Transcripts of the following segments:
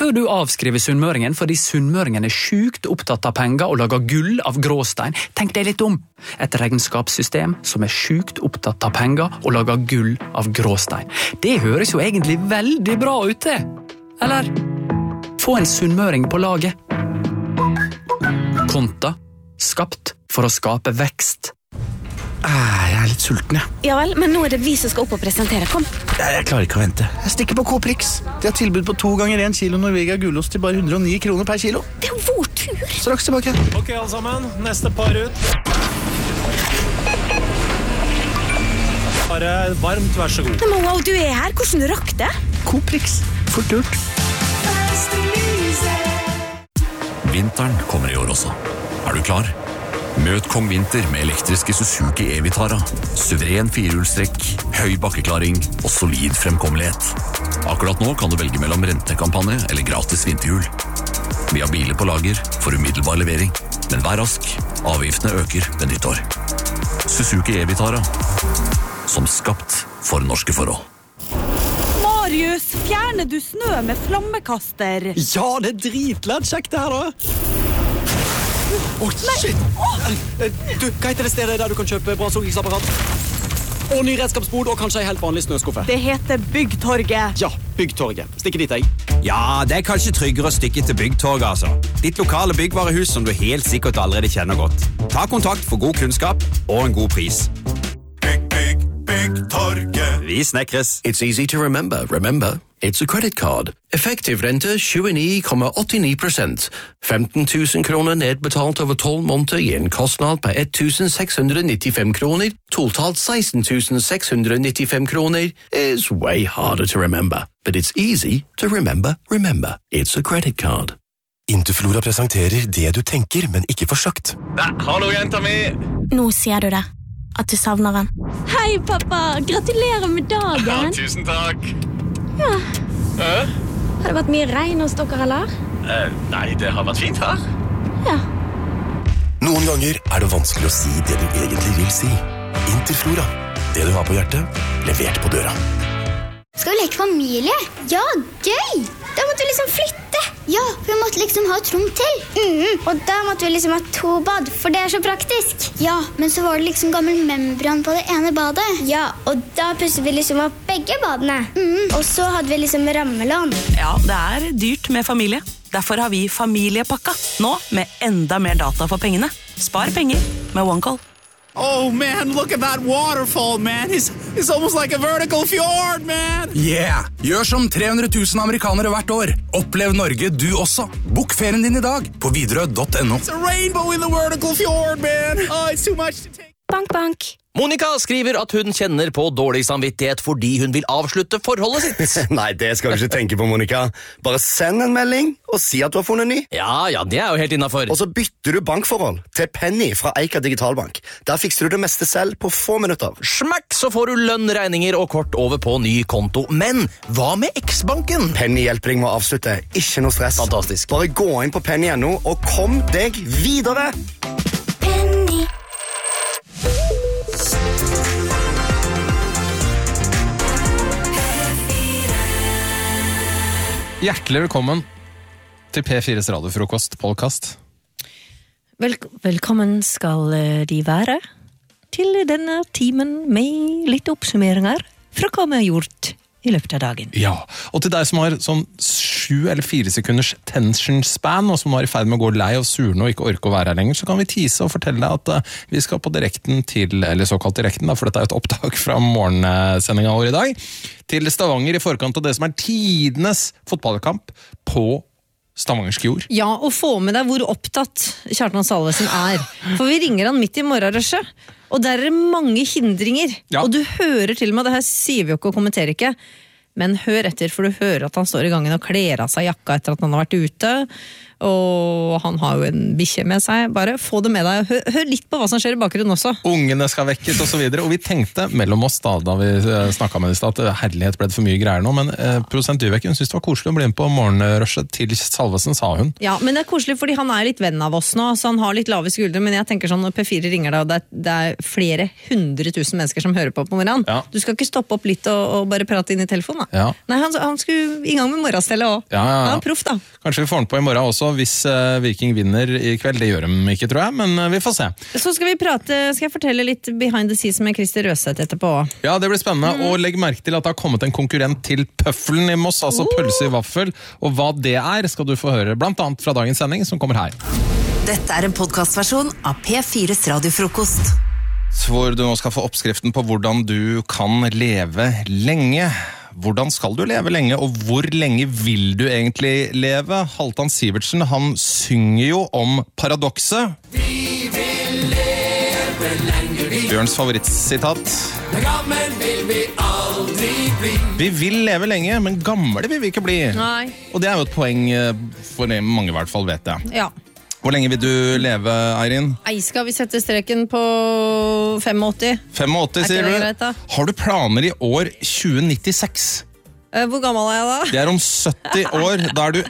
før du avskriver sunnmøringen fordi sunnmøringen sjukt opptatt av penger og lager gull av gråstein, tenk deg litt om. Et regnskapssystem som sjukt opptatt av penger og lager gull av gråstein. Det høres jo egentlig veldig bra ut det. Eller? Få en sunnmøring på laget. Konta, skapt for å skape vekst. Jeg litt sulten, jeg. Ja vel, men nå det vi som skal opp og presentere. Kom. Jeg klarer ikke å vente. Jeg stikker på K-Prix. De har tilbud på 2 ganger 1 kilo Norvegia gulost til bare 109 kroner per kilo. Det vår tur. Straks tilbake. Ok, alle sammen. Neste par ut. Bare varmt, vær så god. Men wow, du her. Hvordan du rakk det? K-Prix. Fort gjort. Vinteren kommer i år også. Er du klar? Møt Kong Vinter med elektriske Suzuki E-Vitara. Suveren firehjulstrekk, høy bakkeklaring og solid fremkommelighet. Akkurat nå kan du velge mellom rentekampanje eller gratis vinterhjul. Vi har biler på lager for umiddelbar levering, men vær rask, avgiftene øker ved nyttår. Suzuki E-Vitara, som skapt for norske forhold. Marius, fjerner du snø med flammekaster? Ja, det dritledd kjekt det her da. Shit! Du, hva heter det stedet der du kan kjøpe brannsåkingsapparat? Og ny redskapsbod, og kanskje en helt vanlig snøskuffe. Det heter Byggtorget. Ja, Byggtorget. Stikker dit, jeg. Ja, det kanskje tryggere å stikke til Byggtorget, altså. Ditt lokale byggvarehus som du helt sikkert allerede kjenner godt. Ta kontakt for god kunnskap og en god pris. Byggtorget. Vi snekres. It's easy to remember. Remember, it's a credit card. Effektiv rente 29,89%. 15 000 kroner nedbetalt over 12 måneder i en kostnad på 1,695 kroner. Totalt 16,695 kroner is way harder to remember. But it's easy to remember. Remember, it's a credit card. Interflora presenterer det du tenker, men ikke får sagt. Hallo, jenta mi! Nå sier du det. At du savner han. Hei, pappa. Gratulerer med dagen. Tusen takk! Ja. Har det vært mye regn hos dere, eller? Nei, det har vært fint her. Ja. Noen ganger er det vanskelig å si det du egentlig vil si. Interflora, det du har på hjertet, levert på døra. Skal vi leke familie? Ja, gøy! Da måtte vi liksom flytte. Ja, for vi måtte liksom ha et rom til. Og da måtte vi liksom ha 2 bad, for det er så praktisk. Ja, men så var det liksom gammel membran på det ene badet. Ja, og da pusset vi liksom opp begge badene. Og så hadde vi liksom rammelån. Ja, det er dyrt med familie. Derfor har vi familiepakka. Nå med enda mer data for pengene. Spar penger med OneCall. Oh man, look at that waterfall, man. It's almost like a vertical fjord, man. Yeah, gjør som 300 000 amerikanere hvert år. Opplev Norge du også. Bok ferien din i dag på Widerøe.no. It's a rainbow in the vertical fjord, man. Oh, it's too much to take. Bank, bank. Monica skriver at hun kjenner på dårlig samvittighet fordi hun vil avslutte forholdet sitt. Nei, det skal du ikke tenke på, Monica. Bare send en melding og si at du har funnet ny. Ja, det er jo helt innenfor. Og så bytter du bankforhold til Penny fra Eika Digitalbank. Der fikser du det meste selv på få minutter. Smakk, så får du lønn, regninger og kort over på ny konto. Men hva med X-banken? Penny hjelper deg med å avslutte. Ikke noe stress. Fantastisk. Bare gå inn på Penny.no og kom deg videre. Penny. Hjertelig velkommen til P4's radiofrokost podcast. Velkommen skal de være til denne timen med litt oppsummeringer fra hva vi har gjort i løpet av dagen. Ja, og til deg som har sånn 7 eller 4 sekunders tension span, og som er i ferd med å gå lei og surne og ikke orke å være her lenger, så kan vi tease og fortelle deg at vi skal på direkten til, eller såkalt direkten da, for dette er et opptak fra morgensendingen vår i dag, til Stavanger i forkant av det som er tidenes fotballkamp på Stavangersk jord. Ja, og få med deg hvor opptatt Kjartan Salvesen er. For vi ringer han midt i morgenrushet, og der er det mange hindringer. Ja. Og du hører til og med, det her sier vi jo ikke og kommenterer ikke, men hør etter, for du hører at han står i gangen og kler av seg jakka etter at han har vært ute, og han har jo en bikkje med seg. Bare få det med deg. Hør litt på hva som skjer i bakgrunnen også. Ungene skal vekkes og så videre, og vi tenkte mellom oss da vi snakket med deg at herlighet ble det for mye greier nå, men produsent Dyvek, hun synes det var koselig å bli med på morgenrushet til Salvesen, sa hun. Ja, men det er koselig fordi han er litt venn av oss nå, så han har litt lave skuldre, men jeg tenker sånn når P4 ringer deg, og det er flere 100 000 mennesker som hører på morgenen. Ja. Du skal ikke stoppe opp litt og bare prate inn i telefonen da. Ja. Nei, han skulle i gang med morgenstellet også. Ja. Han er proff da. Kanskje vi får den på i morgen også, hvis Viking vinner i kveld. Det gjør de ikke, tror jeg, men vi får se. Så skal jeg fortelle litt behind the scenes med Christer Røseth etterpå. Ja, det blir spennende, og legg merke til at det har kommet en konkurrent til Pøffelen i Moss, altså pølse i vaffel, og hva det skal du få høre, blant annet fra dagens sending, som kommer her. Dette er en podcastversjon av P4s radiofrokost. Hvor du nå skal få oppskriften på hvordan du kan leve lenge. Hvordan skal du leve lenge, og hvor lenge vil du egentlig leve? Halvdan Sivertsen, han synger jo om paradokset. Vi vil leve lenge, Bjørns favorittsitat. Men gammel vil vi aldri bli. Vi vil leve lenge, men gamle vil vi ikke bli. Nei. Og det er jo et poeng for mange i hvert fall, vet jeg. Ja. Hvor lenge vil du leve, Eirin? Skal vi sette streken på 85? 85, sier du? Greit, har du planer i år 2096? Hvor gammel er jeg da? Det er om 70 år. Da er du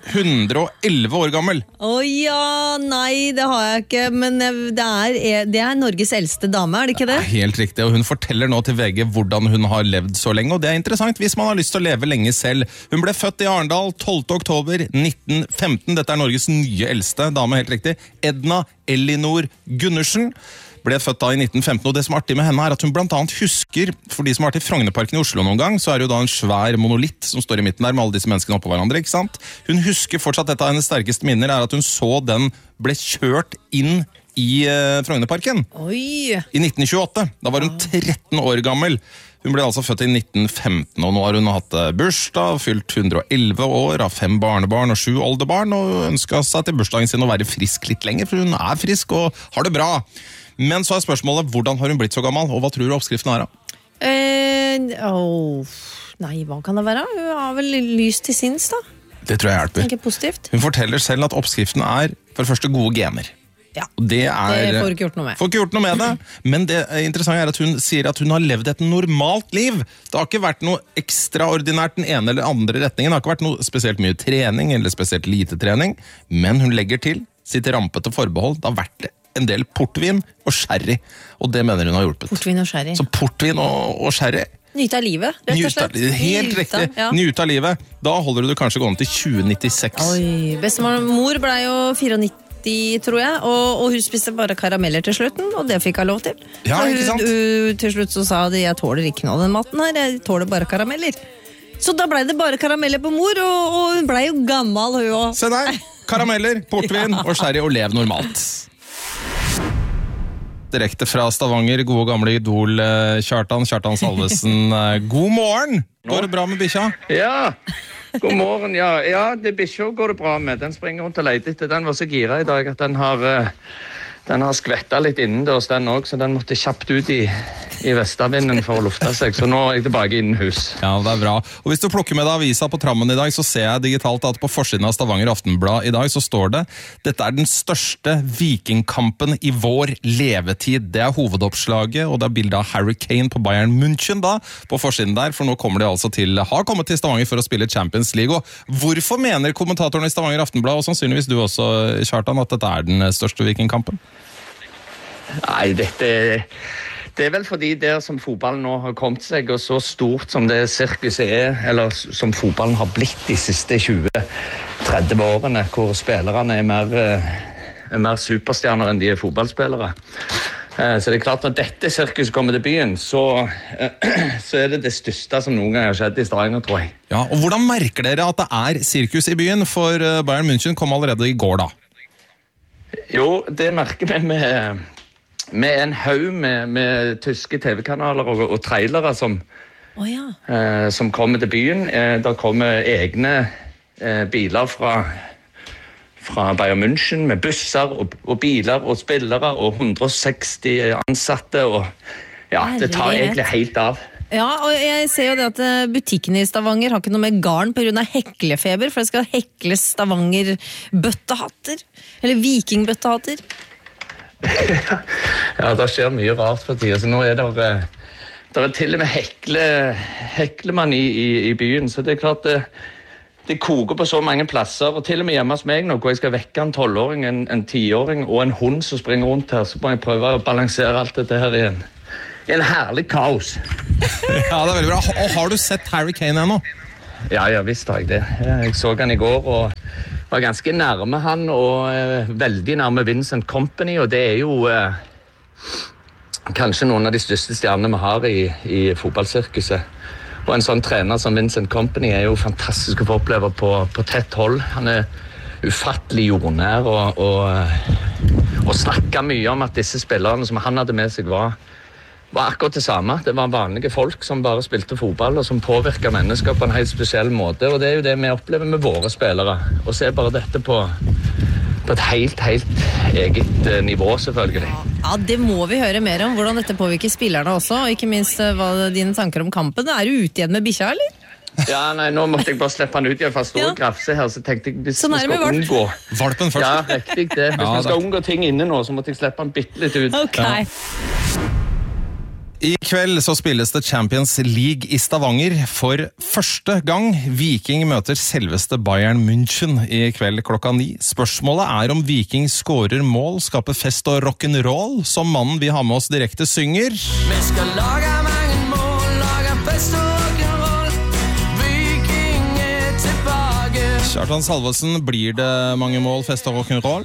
111 år gammel. Ja, nei, det har jeg ikke. Men det er Norges eldste dame, er det ikke det? Helt riktig, og hun forteller nå til VG hvordan hun har levd så lenge. Og det er interessant hvis man har lyst til å leve lenge selv. Hun ble født i Arendal 12. oktober 1915. Dette er Norges nye eldste dame, helt riktig. Edna Elinor Gundersen. Ble født da i 1915, og det som er artig med henne er at hun blant annet husker, for de som har vært i Frognerparken i Oslo noen gang, så er det jo da en svær monolitt som står i midten der med alle disse menneskene oppå hverandre, ikke sant? Hun husker fortsatt dette av hennes sterkeste minner, er at hun så den ble kjørt inn i Frognerparken. Oi! I 1928, da var hun 13 år gammel. Hun ble altså født i 1915, og nå har hun hatt bursdag, fylt 111 år, har 5 barnebarn og 7 oldebarn, og ønsket seg til bursdagen sin å være frisk litt lenger, for hun er frisk og har det bra. Men så er spørsmålet, hvordan har hun blitt så gammel, og hva tror du oppskriften er da? Nei, hva kan det være? Hun har vel lys til sinns da? Det tror jeg hjelper. Tenker positivt. Hun forteller selv at oppskriften er, for det første, gode gener. Ja, det får ikke gjort noe med. Får ikke gjort noe med det, men det interessante er at hun sier at hun har levd et normalt liv. Det har ikke vært noe ekstraordinært den ene eller andre retningen. Det har ikke vært noe spesielt mye trening, eller spesielt lite trening, men hun legger til sitt rampete forbehold. Det har vært en del portvin og sherry, og det mener hun har hjulpet. Portvin og sherry. Så portvin og sherry. Nyte av livet, rett og slett. Helt riktig. Ja. Nyte av livet. Da holder du det kanskje gående til 2096. Oi, bestemor ble jo 94, tror jeg, og hun spiste bare karameller til slutten, og det fikk hun lov til. Ja, ikke sant? Hun til slutt så sa de, jeg tåler ikke noe av den maten her, jeg tåler bare karameller. Så da ble det bare karameller på mor, og hun ble jo gammel, hun også. Se der, karameller, portvin og sherry, og lev normalt. Direkte fra Stavanger, gode gamle idol Kjartan Salvesen. God morgen! Går det bra med bikkja? Ja, god morgen, ja. Ja, det bikkja går det bra med. Den springer rundt og leter etter. Den var så gira i dag at den har skvettet litt innendørs den også, så den måtte kjapt ut i vestavinden for å lufte seg. Så nå er jeg tilbake innenhus. Ja, det er bra. Og hvis du plukker med deg avisa på trammen i dag, så ser jeg digitalt at på forsiden av Stavanger Aftenblad i dag så står det: dette er den største vikingkampen i vår levetid. Det er hovedoppslaget, og det er bildet av Harry Kane på Bayern München da, på forsiden der, for nå kommer de altså har kommet til Stavanger for å spille Champions League. Og hvorfor mener kommentatoren i Stavanger Aftenblad, og sannsynligvis du også, Kjartan, at dette er den største vikingkampen? Nei, det er vel fordi det som fotballen nå har kommet seg, og så stort som det sirkuset er, eller som fotballen har blitt de siste 20-30 årene, hvor spillerne er mer superstjerner enn de er fotballspillere. Så det er klart, når dette sirkuset kommer til byen, så er det største som noen gang har skjedd i Stavanger, tror jeg. Ja, og hvordan merker dere at det er sirkus i byen? For Bayern München kom allerede i går da. Jo, det merker vi med en haug med tyske TV-kanaler og trailere som kommer til byen. Der kommer egne biler fra Bayern München med busser og biler og spillere og 160 ansatte. Og ja, det tar egentlig helt av. Ja, og jeg ser jo det at butikkene i Stavanger har ikke noe med garn på grunn av heklefeber, for det skal hekles Stavanger bøttehatter, eller vikingbøttehatter. Ja, det skjer mye rart for tiden, så nå det til og med heklemann i byen, så det klart det koker på så mange plasser, og til og med hjemme hos meg nå, hvor jeg skal vekke en 12-åring, en 10-åring og en hund som springer rundt her, så må jeg prøve å balansere alt dette her igjen. En herlig kaos. Ja, det veldig bra. Og har du sett Harry Kane ennå? Ja, visst har jeg det. Jeg så han i går, og var ganske nærme han, og veldig nærme Vincent Kompany, og det jo kanskje noen av de største stjernene vi har i fotballsirkuset. Og en sånn trener som Vincent Kompany jo fantastisk å få oppleve på tett hold. Han ufattelig jordnær og snakket mye om at disse spillerne som han hadde med seg var akkurat det samme. Det var vanlige folk som bare spilte fotball og som påvirket mennesker på en helt spesiell måte. Og det jo det vi opplever med våre spillere. Og se bare dette på et helt eget nivå, selvfølgelig. Ja, det må vi høre mer om, hvordan dette påvirker spillerne også, og ikke minst hva dine tanker om kampen. Du ute igjen med bikkja, eller? Ja, nei, nå måtte jeg bare slippe han ut igjen, for jeg står og grafse her, så tenkte jeg, hvis vi skal unngå... Valpen først. Ja, riktig det. Hvis vi skal unngå ting inne nå, så måtte jeg slippe han bitte litt ut. Ok. I kveld så spilles det Champions League i Stavanger. For første gang Viking møter selveste Bayern München i kveld klokka 9. Spørsmålet om Viking skårer mål, skaper fest og rock'n'roll, som mannen vi har med oss direkte synger. Vi skal lage mange mål, lage fest og rock'n'roll. Viking tilbake. Kjartan Salvesen, blir det mange mål, fest og rock'n'roll?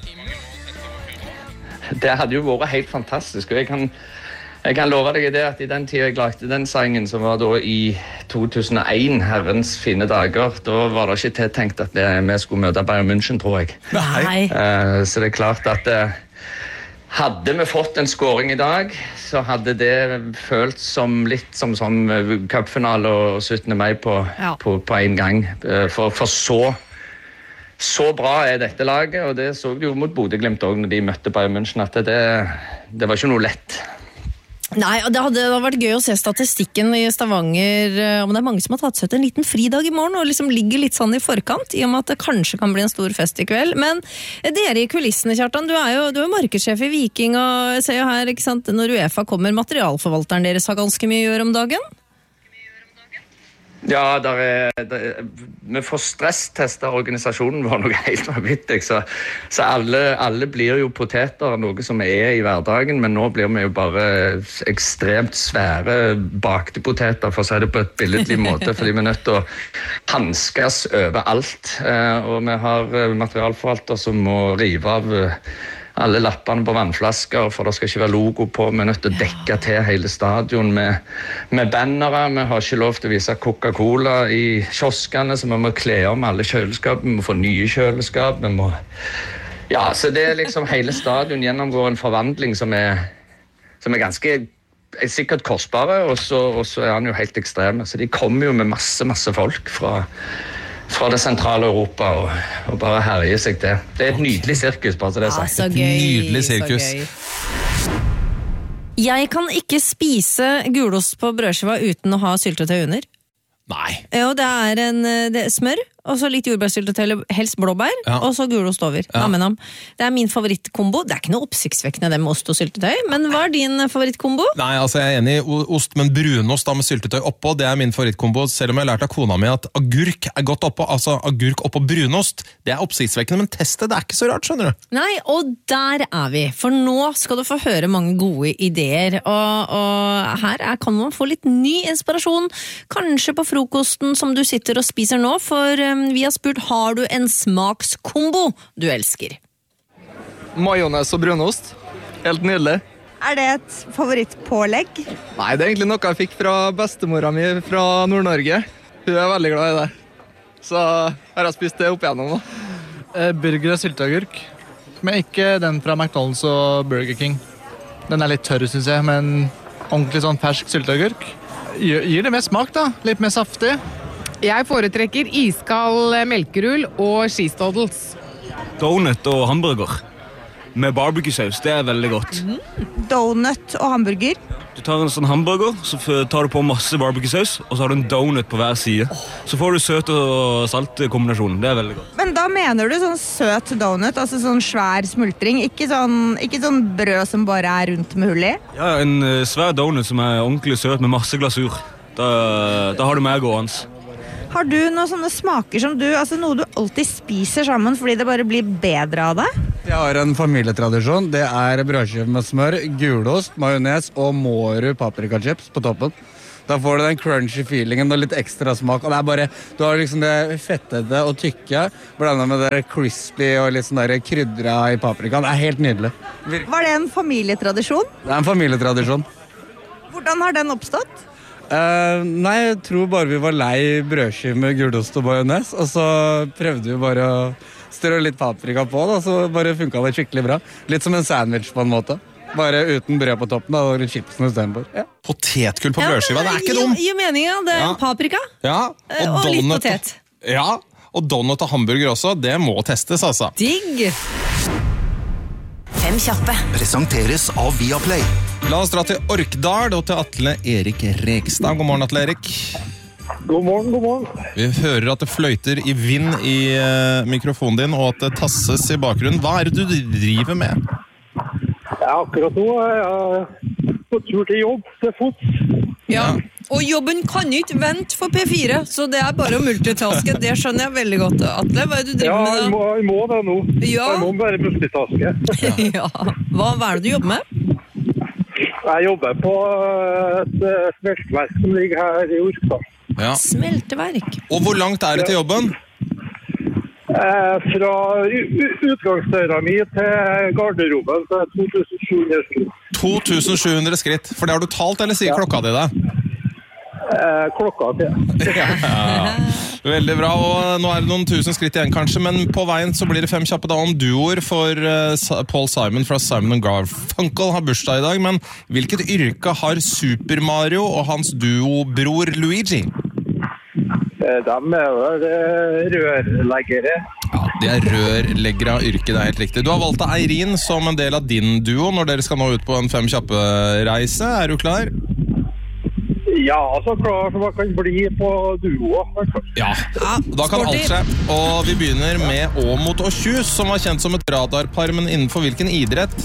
Det hadde jo vært helt fantastisk, og jeg kan love deg det at i den tiden jeg lagde den sangen, som var da i 2001, herrens fine dager, da var det ikke tiltenkt at vi skulle møte Bayern München, tror jeg. Nei. Så det klart at hadde vi fått en scoring i dag, så hadde det følt som litt som cupfinale og 17. mai på en gang. For så bra dette laget, og det så vi jo mot Bodø/Glimt også når de møtte Bayern München, at det var ikke noe lett. Nei, og det hadde vært gøy å se statistikken i Stavanger, om det mange som har tatt seg ut en liten fridag i morgen, og liksom ligger litt sånn i forkant, i og med at det kanskje kan bli en stor fest i kveld. Men dere i kulissene, Kjartan, du er jo markedssjef i Viking, og jeg ser jo her, ikke sant, når UEFA kommer, materialforvalteren deres har ganske mye å gjøre om dagen? Ja, vi får stresstestet organisasjonen vår noe helt vanvittig, så alle blir jo poteter, noe som i hverdagen, men nå blir vi jo bare ekstremt svære bakte poteter, for å si det på et billedlig måte, fordi vi nødt til å hanskes over alt, og vi har materialforvalter som må rive av alle lappene på vannflasker, for det skal ikke være logo på. Vi nødt til å dekke til hele stadion med bannere. Vi har ikke lov til å vise Coca-Cola i kioskene, så vi må kle om alle kjøleskap. Vi må få nye kjøleskap. Så det liksom hele stadion gjennomgår en forvandling som er ganske sikkert kostbare, og så han jo helt ekstreme. Så de kommer jo med masse folk fra det sentrale Europa og bare herjer seg til. Det et nydelig sirkus, bare til det sagt. Så gøy, nydelig sirkus. Jeg kan ikke spise gulost på brødskiva uten å ha syltetøy under. Nei. Jo, det er smør, og så litt jordbærsyltetøy, helst blåbær, og så gulost over. Det er min favorittkombo. Det er ikke noe oppsiktsvekkende det med ost og syltetøy, men hva er din favorittkombo? Nei, altså jeg enig i ost, men brunost da med syltetøy oppå, det er min favorittkombo, selv om jeg har lært av kona mi at agurk godt oppå, altså agurk oppå brunost, det er oppsiktsvekkende, men testet, det er ikke så rart, skjønner du? Nei, og der er vi, for nå skal du få høre mange gode ideer, og her kan man få litt ny inspirasjon, kanskje på frokosten som du sitter og spiser nå, for vi har spurt, har du en smakskombo du elsker? Majones og brunost. Helt nydelig. Er det et favorittpålegg? Nei, det er egentlig noe jeg fikk fra bestemora mi fra Nord-Norge. Hun er veldig glad i det. Så har jeg spist det opp igjennom da. Burger og sylteagurk. Men ikke den fra McDonald's og Burger King. Den er litt tørr, synes jeg, men ordentlig sånn fersk sylteagurk. Gir det mer smak da, litt mer saftig. Jeg foretrekker iskald melkerull og cheese-doddles. Donut og hamburger med barbecue-saus, det er veldig godt. Donut og hamburger. Du tar en sånn hamburger, så tar du på masse barbecue-saus, og så har du en donut på hver side. Så får du søt og salt kombinasjonen, det veldig godt. Men da mener du sånn søt donut, altså sånn svær smultring, ikke sånn brød som bare rundt med hull i? Ja, en svær donut som ordentlig søt med masse glasur. Da har du mer gående. Har du noen sånne smaker som altså noe du alltid spiser sammen fordi det bare blir bedre av det? Jeg har en familietradisjon. Det brødskive med smør, gulost, majones og Måru paprikachips på toppen. Da får du den crunchy feelingen og litt ekstra smak. Og du har liksom det fettede og tykke, blandet med det crispy og litt sånn der krydra i paprikaen. Det helt nydelig. Var det en familietradisjon? Det en familietradisjon. Hvordan har den oppstått? Nei, jeg tror bare vi var lei brødskive med gulost og majones, og så prøvde vi bare å strø litt paprika på, da, så bare funket det skikkelig bra. Litt som en sandwich på en måte. Bare uten brød på toppen, da, og chipsen i stedet for. Ja. Potetgull på brødskiva, det ikke dum. Gir meningen, det paprika. Ja, og litt potet. Ja, og donut og hamburger også, det må testes, altså. Digg! 5 kjappe. Presenteres av Viaplay. La oss dra til Orkdal og til Atle Erik Rekstad. God morgen, Atle Erik. God morgen. Vi hører at det fløyter i vind i mikrofonen din, og at det tasses i bakgrunnen. Hva det du driver med? Ja, akkurat nå jeg på tur til jobb, til fots. Ja, og jobben kan ikke vente for P4, så det bare å multitaske. Det skjønner jeg veldig godt. Atle, hva du driver med da? Ja, jeg må det nå. Ja. Jeg må bare multitaske. Ja. Hva det du jobber med? Jeg jobber på et smeltverk som ligger her i Orkdal. Ja. Smelteverk. Og hvor langt det til jobben? Fra utgangsdøra mi til garderoben så 2700 skritt. 2700 skritt, for det har du talt, eller sier klokka di det? Klokka til. Ja. Veldig bra, og nå det noen tusen skritt igjen kanskje, men på veien så blir det 5 kjappe da om duoer, for Paul Simon fra Simon & Garfunkel har bursdag i dag, men hvilket yrke har Super Mario og hans duobror Luigi? De vel rørleggere. Ja, de rørleggere av yrket, det helt riktig. Du har valgt deg Eirin som en del av din duo når dere skal nå ut på en 5 kjappe reise. Du klar? Ja, så klar som man kan bli på duo. Ja, da kan alt skje. Og vi begynner med Åmot og Kjus, som var kjent som et radarpar, men innenfor hvilken idrett?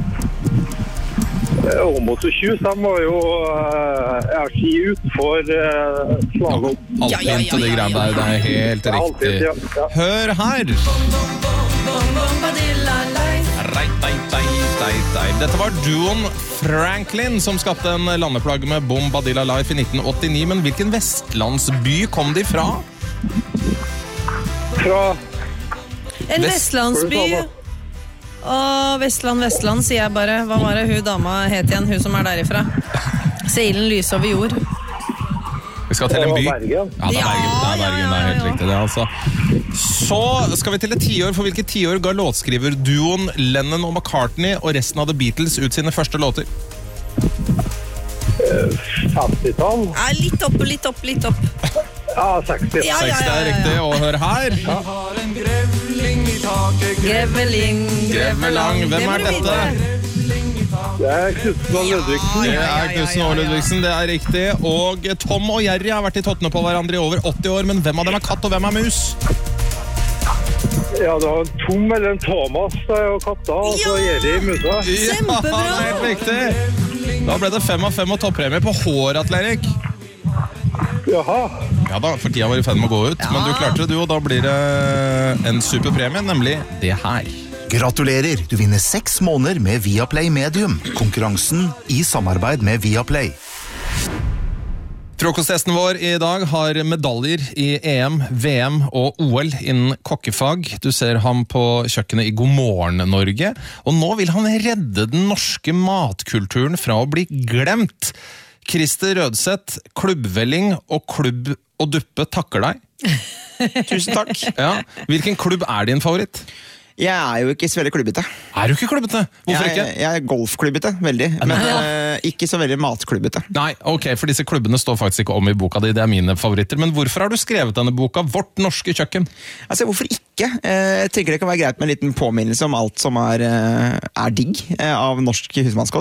Åmot og Kjus, de var jo ski utfor slalom. Alpint og de greiene der, det helt riktig. Ja. Hør her! Dette var duoen Franklin som skapte en landeplagg med Bombadilla Life i 1989, men hvilken vestlandsby kom de fra? En vestlandsby. Vestland, sier jeg bare. Hva var det hun dama het igjen, hun som derifra? Seilen lyser over jord. Vi skal til en by. Ja, det Bergen, det helt riktig det, altså. Så skal vi til et 10-år. For hvilke 10-år ga låtskriverduoen Lennon og McCartney og resten av The Beatles ut sine første låter? 50-tall. Litt opp. Ja, 60. 60 riktig, og hør her. Vi har en grevling i taket. Grevelang. Hvem dette? Det Knutsen og Ludvigsen. Det Knutsen og Ludvigsen, det riktig. Og Tom og Jerry har vært i tottene på hverandre i over 80 år, men hvem av dem katt og hvem mus? Ja, det var en Tom eller en Thomas og katta, og så Jerry musa. Ja, helt riktig. Da ble det 5 av 5 og toppremie på hår, Atle Erik. Jaha. Ja da, for tida var i ferd med å gå ut, men du klarte det du, og da blir det en superpremie, nemlig det her. Gratulerer, du vinner 6 måneder med Viaplay Medium. Konkurransen i samarbeid med Viaplay. Frokosttesten vår i dag har medaljer i EM, VM og OL innen kokkefag. Du ser ham på kjøkkenet i God morgen Norge, og nå vil han redde den norske matkulturen fra å bli glemt. Christer Rødseth, klubbvelling og klubb og duppe takker deg. Tusen takk. Ja. Hvilken klubb din favoritt? Jeg jo ikke så veldig klubbete. Du ikke klubbete? Hvorfor ikke? Jeg golfklubbete, veldig. Men ikke så veldig matklubbete. Nei, ok, for disse klubbene står faktisk ikke om i boka di, det mine favoritter. Men hvorfor har du skrevet denne boka, Vårt norske kjøkken? Altså, hvorfor ikke? Jeg tenker det kan være greit med en liten påminnelse om alt som er digg av norsk husmannskost.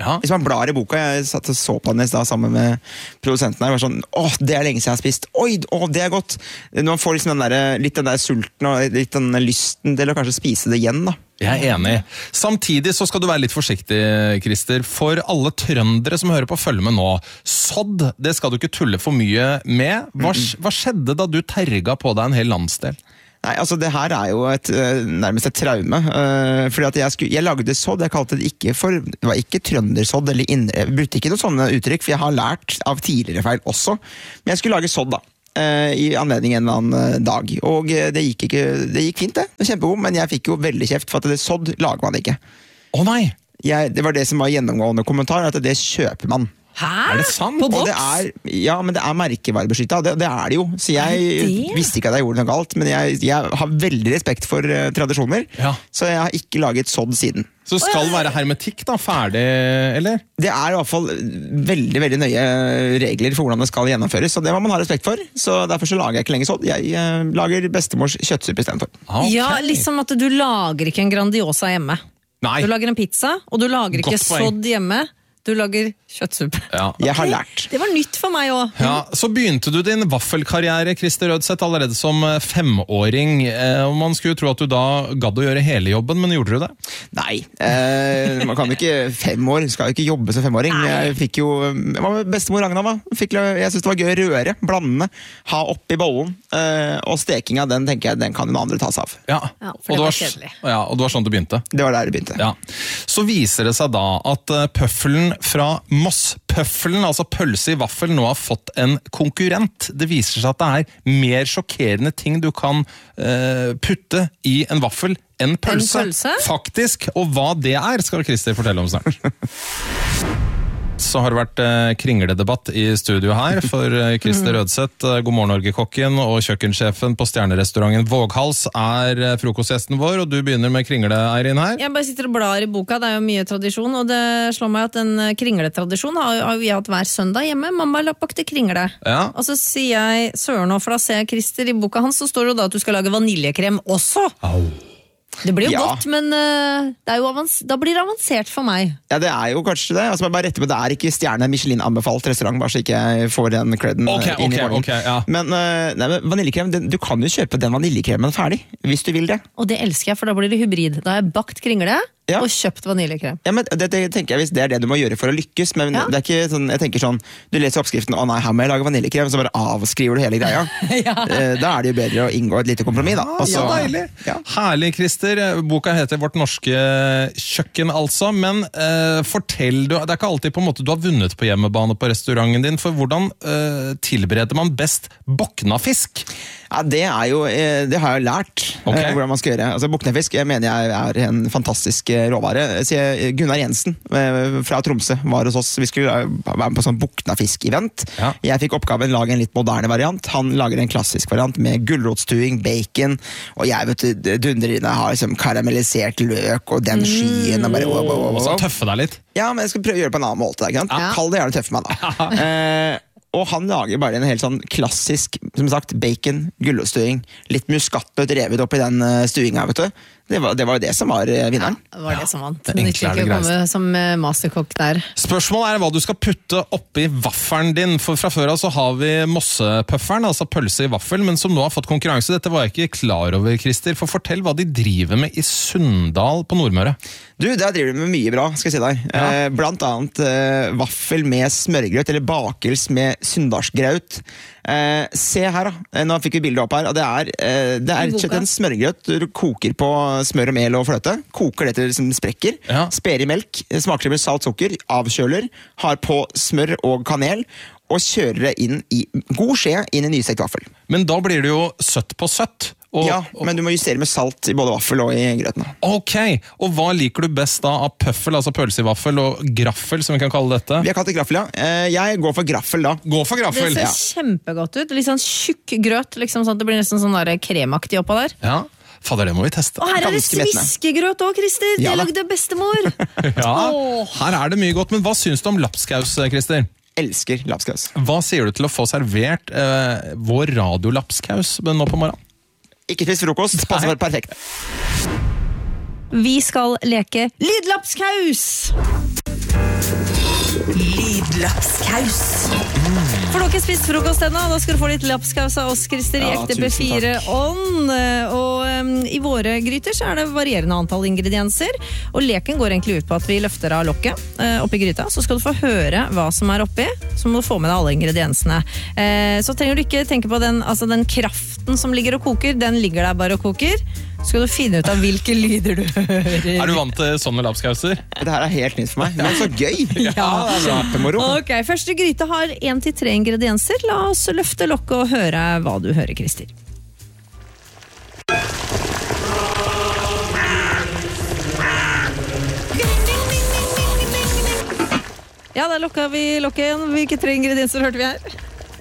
Hvis man blar i boka, jeg satt og så på den i sted sammen med produsenten her, var sånn, det lenge siden jeg har spist, det godt. Man får liksom litt den der sulten og litt den lysten til å kanskje spise det igjen da. Jeg er enig. Samtidig så skal du være litt forsiktig, Christer, for alle trøndere som hører på følge med nå. Sodd, det skal du ikke tulle for mye med. Hva skjedde da du terga på deg en hel landsdel? Nei, altså det her jo nærmest et traume, fordi at jeg lagde sodd, jeg kalte det det var ikke trøndersodd, jeg brukte ikke noen sånne uttrykk, for jeg har lært av tidligere feil også, men jeg skulle lage sodd da, i anledning en eller annen dag, og det gikk fint det var kjempegod, men jeg fikk jo veldig kjeft, for at det sodd lager man ikke. Nei! Det var det som var gjennomgående kommentar, at det kjøper man. Hæ? Det sant? På boks? Ja, men det merkevarebeskyttet, det det jo. Så jeg visste ikke at jeg gjorde noe galt, men jeg har veldig respekt for tradisjoner, så jeg har ikke laget sodd siden. Så det skal være hermetikk da, ferdig, eller? Det i hvert fall veldig, veldig nøye regler for hvordan det skal gjennomføres, så det må man ha respekt for. Så derfor så lager jeg ikke lenger sodd. Jeg lager bestemors kjøttsuppe i stedet for. Okay. Ja, liksom at du lager ikke en Grandiosa hjemme. Nei. Du lager en pizza, og du lager ikke sodd hjemme. Du lager kjøttsuppe. Ja. Jeg har lært. Det var nytt for meg også. Ja, så begynte du din vaffelkarriere, Christer Rødseth, allerede som 5-åring. Og man skulle jo tro at du da gadd å gjøre hele jobben, men gjorde du det? Nei, man kan jo ikke 5 år, skal jo ikke jobbe som 5-åring. Jeg fikk jo, hva med bestemor Ragnar da? Jeg synes det var gøy å røre, blande, ha oppi bollen, og stekinga, den tenker jeg, den kan noen andre ta seg av. Ja, for det var kjedelig. Ja, og det var sånn du begynte? Det var der det begynte. Ja. Så viser det seg da at pøffelen fra Moss, pøffelen, altså pølse i vaffel, nå har fått en konkurrent. Det viser seg at det mer sjokkerende ting du kan putte i en vaffel enn pølse. Faktisk, og hva det skal Christer fortelle om snart. Så har det vært kringledebatt i studio her for Christer Rødseth, God morgen Norge-kokken og kjøkkensjefen på stjernerestauranten Våghals frokostgjesten vår, og du begynner med kringle, Eirin, her. Jeg bare sitter og blar i boka, det jo mye tradisjon, og det slår meg at en kringletradisjon har vi hatt hver søndag hjemme. Mamma bakte kringle. Ja. Og så sier jeg, søren og for da ser jeg Christer i boka hans, så står det da at du skal lage vaniljekrem også. Au. Det blir jo godt, men det jo da blir det avansert for meg. Ja, det jo kanskje det. Altså, bare rette på, det ikke stjerne Michelin-anbefalt restaurant, bare så ikke jeg får den credden inn i morgen. Ja. Men vaniljekrem, du kan jo kjøpe den vaniljekremen ferdig, hvis du vil det. Og det elsker jeg, for da blir det hybrid. Da har jeg bakt kringle og kjøpt vaniljekrem. Ja, men det tenker jeg hvis det det du må gjøre for å lykkes, men det ikke sånn, jeg tenker sånn, du leser oppskriften, å nei, her må jeg lage vaniljekrem, så bare avskriver du hele greia. Da det jo bedre å inngå et lite kompromiss da. Så deilig. Ja. Herlig, Christer. Boka heter Vårt norske kjøkken, altså, men fortell du, det ikke alltid på en måte du har vunnet på hjemmebane på restauranten din, for hvordan tilbereder man best boknafisk? Ja, det jo, det har jeg lært hvordan man skal gjøre. Altså, boknafisk, jeg mener jeg en fantastisk råvare. Gunnar Jensen fra Tromsø var hos oss. Vi skulle være med på sånn boknafisk-event. Ja. Jeg fikk oppgaven lage en litt moderne variant. Han lager en klassisk variant med gulrotstuing, bacon, og jeg vet du, dundrene har liksom karamellisert løk og den skyen og bare Og så tøffe deg litt. Ja, men jeg skal prøve å gjøre det på en annen måte. Kall det gjerne tøffe meg da. Og han lager bare en helt sånn klassisk, som sagt, bacon, gulrotstuing, litt muskatnøtt revet opp i den stuinga, vet du. Det var det som var vinneren. Ja, det var det som vant. Det nytter ikke å komme som masterkokk der. Spørsmålet hva du skal putte oppi vaffelen din, for fra før av så har vi mossepøfferen, altså pølse i vaffel, men som nå har fått konkurranse. Dette var jeg ikke klar over, Christer, for fortell hva de driver med i Sunndal på Nordmøre. Du, der driver de med mye bra, skal jeg si deg. Ja. Blant annet vaffel med smørgrøt, eller bakels med sunndalsgraut. Se her da, nå fikk vi bildet opp her, og det rett og slett en smørgrøt du koker på smør og mel og fløte, koker det til det som sprekker, sper i melk, smaker med salt, sukker, avkjøler, har på smør og kanel, og kjører det inn i god skje inn i nystekt vaffel. Men da blir det jo søtt på søtt. Men du må justere med salt i både vaffel og i grøten. Ok, og hva liker du best da av pøffel, altså pølse i vaffel, og graffel, som vi kan kalle dette? Vi har kalt det graffel, ja. Jeg går for graffel da. Gå for graffel? Det ser kjempegodt ut, litt sånn tjukk grøt, liksom sånn at det blir nesten sånn der kremaktig oppå der. Ja. Fader, det må vi teste. Og her det sviskegrøt også, Christer. Det lagde bestemor. Ja, her det mye godt. Men hva synes du om lapskaus, Christer? Elsker lapskaus. Hva sier du til å få servert vår radiolapskaus nå på morgenen? Ikke spis frokost, passer vel perfekt. Vi skal leke lydlapskaus! lapskaus. For du har ikke spist frokost ennå, da skal du få litt lapskaus av oss, Christer, i ekte P4-ånd. Og i våre gryter så det varierende antall ingredienser, og leken går egentlig ut på at vi løfter av lokket oppi gryta, så skal du få høre hva som oppi, så må du få med deg alle ingrediensene. Så trenger du ikke tenke på den kraften som ligger og koker, den ligger der bare og koker. Skal du finne ut av hvilke lyder du hører. Du vant til sånne lapskauser? Det her helt nytt for meg, men så gøy! Ja, kjempemoro. Ok, første gryte har 1-3 ingredienser. La oss løfte lokket og høre hva du hører, Christer. Ja, da lukket vi lokket igjen. Hvilke 3 ingredienser hørte vi her?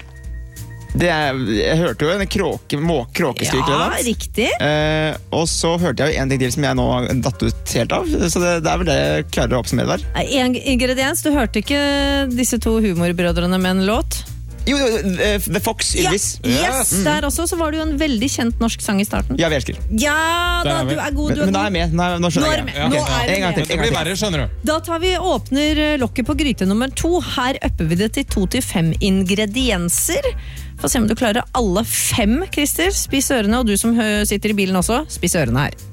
Jeg hørte jo en kråkeskrik. Ja, riktig. Og så hørte jeg jo en ting til som jeg nå har datt ut helt av. Så det vel det jeg klarer å oppsummere der. En ingrediens, du hørte ikke disse 2 humorbrødrene med en låt? Jo, The Fox, Ylvis. Ja, yes, der også så var det jo en veldig kjent norsk sang i starten. Ja, vi elsker. Ja, da, du god. Men da jeg med. Nå skjønner jeg. Nå En gang til. Det blir verre, skjønner du. Da åpner lokket på gryte nummer 2. Her upper vi det til 2-5 ingredienser. Få se om du klarer alle 5, Christer. Spis ørene, og du som sitter i bilen også, spis ørene her.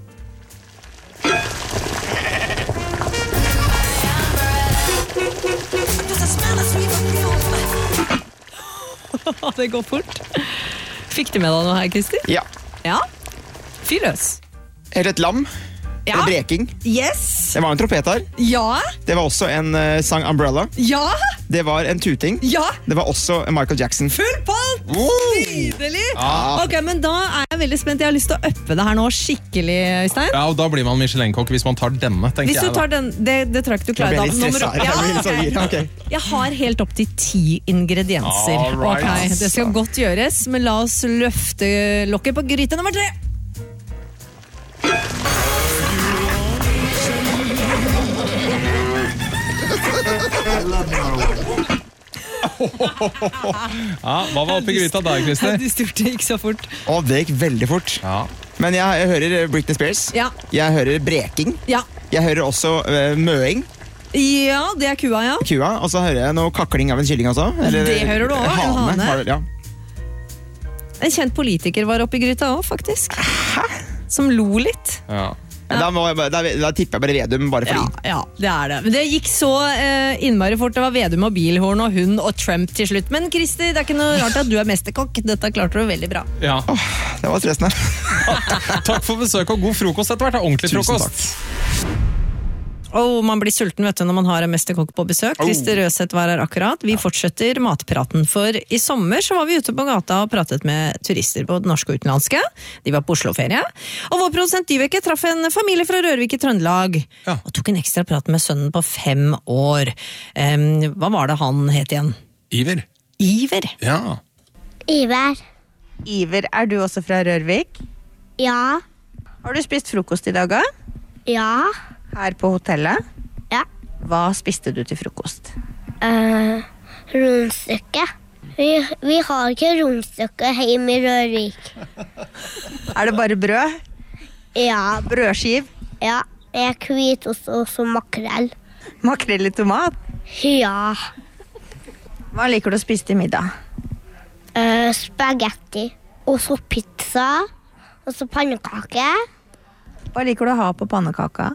Det går fort. Fikk du med deg noe her, Christer? Ja. Ja? Fyr løs. Eller et lam. Ja. Breking. Yes. Det var en trompet her. Ja. Det var også en sang Umbrella. Ja. Det var en tuting. Ja. Det var også Michael Jackson. Full pott! Nydelig! Ja. Ok, men da jeg veldig spent. Jeg har lyst til å uppe det her nå skikkelig, Øystein. Ja, og da blir man Michelin-kokk hvis man tar denne, tenker jeg. Hvis du tar den, det tror jeg ikke du klarer. Jeg ble litt stresset. Okay. Jeg har helt opp til 10 ingredienser. Right. Ok, det skal godt gjøres, men la oss løfte lokket på gryte nummer 3. Ja, hva var oppi gryta da, Christer? Det gikk så fort. Det gikk veldig fort. Ja. Men jeg hører Britney Spears. Ja. Jeg hører breking. Ja. Jeg hører også møing. Ja, det kua, ja. Kua, og så hører jeg noe kakling av en kylling også. Eller, det hører du også, en hane. Ja. En kjent politiker var oppi gryta også, faktisk. Hæ? Som lo litt. Ja. Da tipper jeg bare Vedum, bare fordi. Ja, det det. Men det gikk så innmari fort. Det var Vedum og Bilhorn og hund og Trump til slutt. Men Christer, det ikke noe rart at du mesterkokk. Dette klarte du veldig bra. Ja. Det var stressende. Takk for besøk og god frokost etter hvert. Ordentlig frokost. Man blir sulten, vet du, når man har en mesterkokk på besøk. Christer Røseth var her akkurat. Vi fortsetter matpraten, for i sommer så var vi ute på gata og pratet med turister, både norske og utenlandske. De var på Oslo-ferie. Og vår produsent Dyveke traff en familie fra Rørvik i Trøndelag, og tok en ekstra prat med sønnen på 5 år. Hva var det han het igjen? Iver. Iver? Ja. Iver. Iver, du også fra Rørvik? Ja. Har du spist frokost i dag, da? Ja. Her på hotellet? Ja. Hva spiste du til frokost? Rundstykke. Vi har ikke rundstykke hjemme i Rørvik. Det bare brød? Ja. Brødskiv? Ja. Hvitost og så makrell. Makrell i tomat? Ja. Hva liker du å spise til middag? Spagetti. Og så pizza. Og så pannekake. Hva liker du å ha på pannekaka?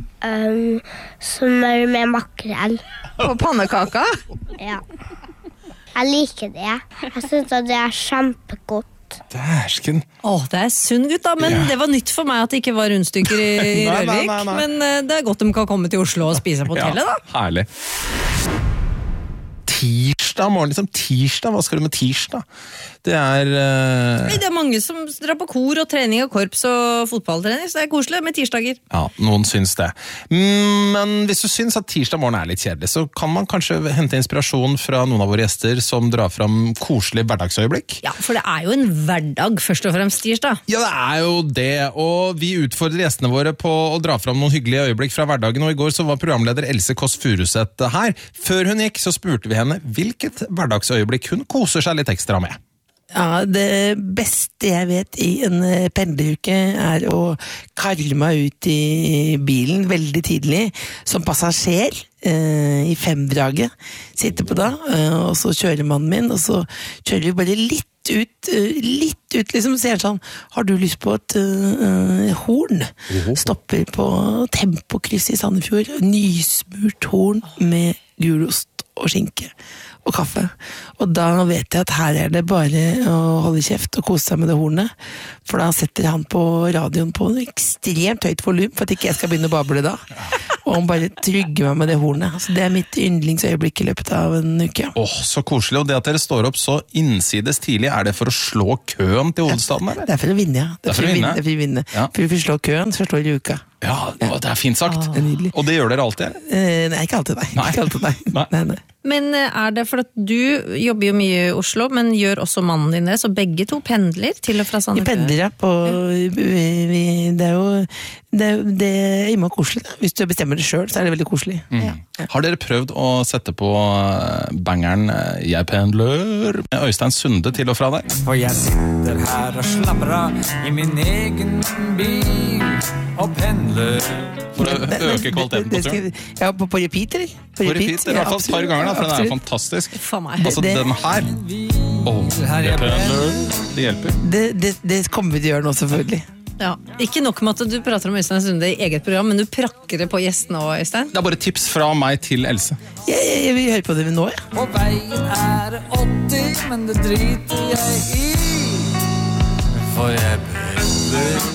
Smør med makrell. På pannekaka? Ja. Jeg liker det. Jeg synes at det kjempegodt. Dæsken. Det sunn gutt da, men det var nytt for meg at det ikke var rundstykker i Rørvik. Nei. Men det godt de kan komme til Oslo og spise på hotellet da. Herlig. Tirsdag morgen, liksom tirsdag, hva skal du med tirsdag? Det er mange som drar på kor og trening og korps og fotballtrening, så det koselig med tirsdager. Ja, noen syns det. Men hvis du syns at tirsdag morgen litt kjedelig, så kan man kanskje hente inspirasjon fra noen av våre gjester som drar fram koselige hverdagsøyeblikk. Ja, for det jo en hverdag først og fremst tirsdag. Ja, det jo det, og vi utfordrer gjestene våre på å dra fram noen hyggelige øyeblikk fra hverdagen, og i går så var programleder Else Kåss Furuseth her. Før hun gikk så spurte vi henne hvilket hverdagsøyeblikk hun koser seg litt ekstra med. Ja, det beste jeg vet i en pendleruke å karle meg ut i bilen veldig tidlig som passasjer i 5-draget. Sitter på da, og så kjører mannen min, og så kjører vi bare litt ut liksom, sier sånn, har du lyst på et horn? Stopper på Tempokryss i Sandefjord, nysmurt horn med gulost og skinke og kaffe. Og da vet jeg at her det bare å holde kjeft og kose seg med det hornet, for da setter han på radioen på ekstremt høyt volum, for at ikke jeg skal begynne å bable da. Og han bare trygger meg med det hornet. Altså, det mitt yndlingsøyeblikk i løpet av en uke. Så koselig. Og det at dere står opp så innsides tidlig, det for å slå køen til hovedstaden, eller? Det for å vinne, ja. Det for å vinne. Ja. For vi slår køen, så slår vi uka. Ja, det fint sagt. Og det gjør dere alltid? Nei, ikke alltid, nei. Ikke alltid, nei. Men det for at du jobber jo mye i Oslo, men gjør også mannen din det, så begge to pendler til og fra Sandefjord? Vi pendler, ja. Det jo det innmå koselig. Da. Hvis du bestemmer det selv, så det veldig koselig. Ja. Har dere prøvd å sette på bangeren Jeg pendler med Øystein Sunde til og fra deg? For jeg sitter her og slapper i min egen bil og pendler. For å øke kvaliteten på turen? Ja, på repeat, eller? På repeat, i hvert fall et par ganger, da, for den fantastisk. Altså, den her. Jeg pendler. Det hjelper. Det kommer vi til å gjøre nå, selvfølgelig. Ja, ikke nok med at du prater om Øystein Sunde i eget program, men du prakker det på gjestene også, Øystein. Det bare tips fra meg til Else. Jeg vil høre på det nå, ja. På veien 80, men det driter jeg i, for jeg pendler.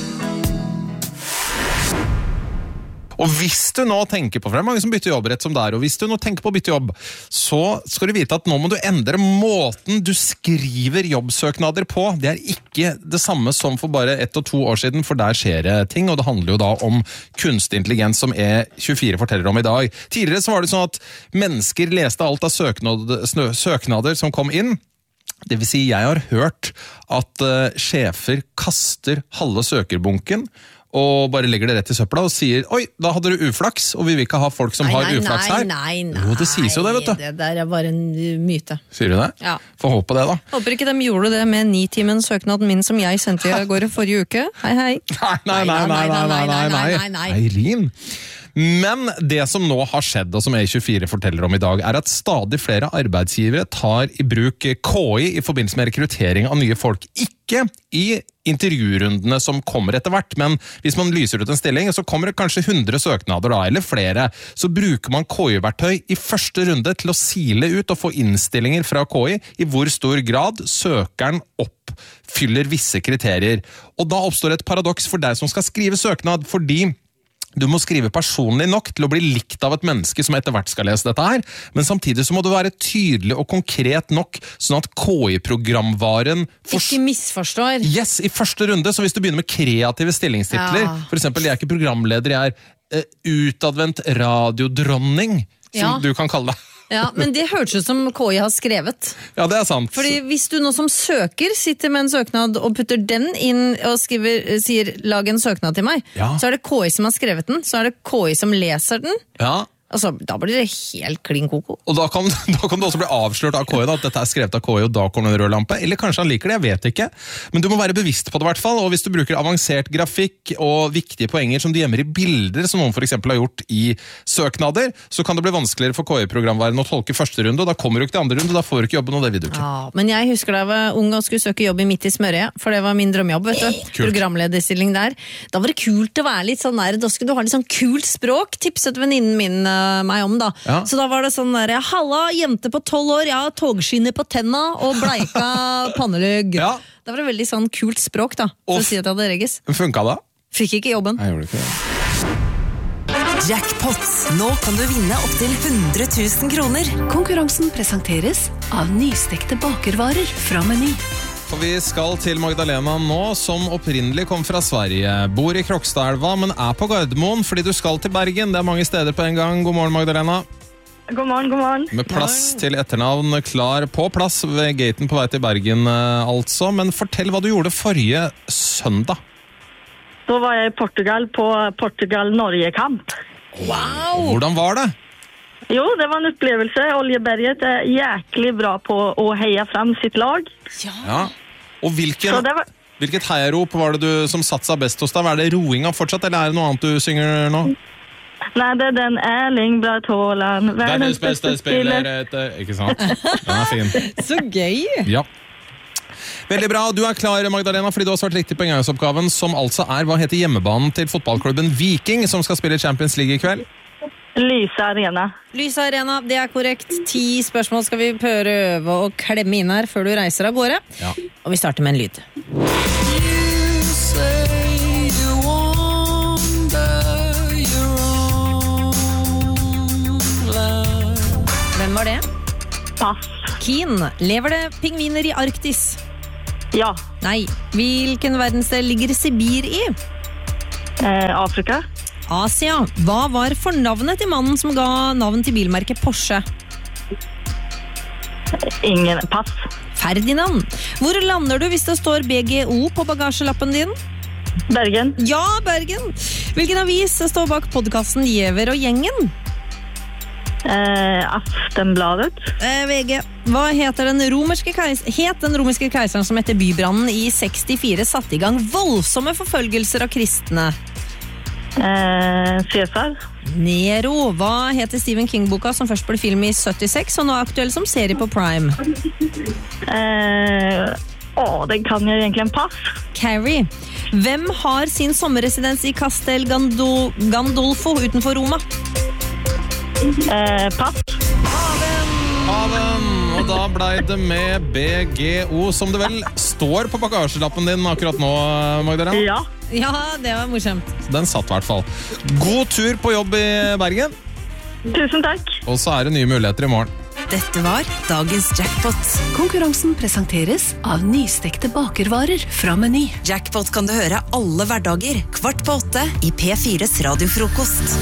Og hvis du nå tenker på, for det mange som bytter jobb rett som der, og hvis du nå tenker på å bytte jobb, så skal du vite at nå må du endre måten du skriver jobbsøknader på. Det ikke det samme som for bare 1 og 2 år siden, for der skjer det ting, og det handler jo da om kunstig intelligens som E24 forteller om i dag. Tidligere så var det sånn at mennesker leste alt av søknader som kom inn. Det vil si, jeg har hørt at sjefer kaster halve søkerbunken, og bare legger det rett i søpla og sier, oi, da hadde du uflaks, og vi vil ikke ha folk som har uflaks her. Nei. Jo, det sies jo det, vet du. Det der bare en myte. Sier du det? Ja. Få håpe det, da. Håper ikke de gjorde det med 9-timens søknaden min som jeg sendte i går forrige uke. Hei. Nei. Eirin. Men det som nå har skjedd, og som E24 forteller om i dag, at stadig flere arbeidsgivere tar i bruk KI i forbindelse med rekruttering av nye folk. Ikke i intervjurundene som kommer etter hvert, men hvis man lyser ut en stilling, så kommer det kanskje 100 søknader da, eller flere. Så bruker man KI-verktøy i første runde til å sile ut og få innstillinger fra KI i hvor stor grad søkeren oppfyller visse kriterier. Og da oppstår et paradoks for deg som skal skrive søknad, fordi du må skrive personlig nok til å bli likt av et menneske som etter hvert skal lese dette her, men samtidig så må du være tydelig og konkret nok, sånn at KI-programvaren ikke misforstår. Yes, i første runde, så hvis du begynner med kreative stillingstitler, for eksempel, jeg er ikke programleder, jeg er utadvendt radiodronning, som du kan kalle det. Ja, men det høres ut som KI har skrevet. Ja, det sant. Fordi hvis du nå som søker sitter med en søknad og putter den inn og sier lag en søknad til meg, så det KI som har skrevet den, så det KI som leser den. Ja. Altså, da blir det helt klin koko. Og da kan du også bli avslørt av KI da, at dette skrevet av KI, og da kommer en rød lampe. Eller kanskje han liker det, jeg vet ikke. Men du må være bevisst på det i hvert fall, og hvis du bruker avansert grafikk og viktige poenger som de gjemmer i bilder, som noen for eksempel har gjort i søknader, så kan det bli vanskeligere for KI-programvaren å tolke første runde, og da kommer du ikke til andre runde, da får du ikke jobben, og det vil du ikke. Ja, men jeg husker da jeg var ung og skulle søke jobb i Midt i Smørøya, for det var min drømmejobb, vet du. Programlederstilling der. Da var det kult å være litt sånn der, da skulle du ha litt sånn kult språk, tipset venninnen min meg om da. Ja. Så da var det sånn der, halla, jente på 12 år, ja, togskinner på tenna og bleika pannelugg. Ja. Da var det veldig sånn kult språk da, for å si at jeg hadde regis. Funka det? Fikk ikke jobben. Jeg gjorde ikke det. Jackpot. Nå kan du vinne opp til 100 000 kroner. Konkurransen presenteres av nystekte bakervarer fra Meny. For vi skal til Magdalena nå, som opprinnelig kom fra Sverige. Bor i Krokstadelva, men på Gardermoen fordi du skal til Bergen. Det mange steder på en gang. God morgen, Magdalena. God morgen. Med plass til etternavn klar på plass ved gaten på vei til Bergen, altså. Men fortell hva du gjorde forrige søndag. Da var jeg i Portugal på Portugal-Norge-kamp. Wow! Hvordan var det? Jo, det var en opplevelse. Oljeberget jæklig bra på å heie frem sitt lag. Ja. Og hvilket heiarop var det du som satt seg best hos deg? Er det roinga fortsatt, eller er det noe annet du synger nå? Nei, det den Erling Braut Haaland, verdens beste spiller. Ikke sant? Den fin. Så gøy! Ja. Veldig bra, du klar, Magdalena, fordi du har svart riktig på engangsoppgaven, som altså hva heter hjemmebanen til fotballklubben Viking, som skal spille Champions League i kveld? Lyse Arena. Lyse Arena, det korrekt. 10 spørsmål skal vi prøve å klemme inn her før du reiser av gårde. Ja. Og vi starter med en lyd. Hvem var det? Pass. Keen, lever det pingviner i Arktis? Ja. Nei. Hvilken verdensdel ligger Sibir i? Afrika. Asia. Hva var fornavnet til mannen som ga navn til bilmerket Porsche? Ingen. Pass. Ferdinand. Hvor lander du hvis det står BGO på bagasjelappen din? Bergen. Ja, Bergen. Hvilken avis står bak podcasten Giæver og gjengen? Aftenbladet. VG. Hva heter den romerske keiseren som etter bybrannen i 64 satte i gang voldsomme forfølgelser av kristne? Cæsar. Nero. Hva heter Stephen King-boka som først ble film i 76 og nå er aktuell som serie på Prime? Den kan jeg egentlig en pass. Carrie. Hvem har sin sommerresidens i Castel Gandolfo utenfor Roma? Pass. Haven, og da ble det med BGO, som det vel står på bagasjelappen din akkurat nå, Magdalena? Ja. Ja, det var morsomt. Den satt i hvert fall. God tur på jobb i Bergen. Tusen takk. Og så det nye muligheter i morgen. Dette var dagens jackpot. Konkurransen presenteres av nystekte bakervarer fra Meny. Jackpot kan du høre alle hverdager, 7:15 i P4s radiofrokost.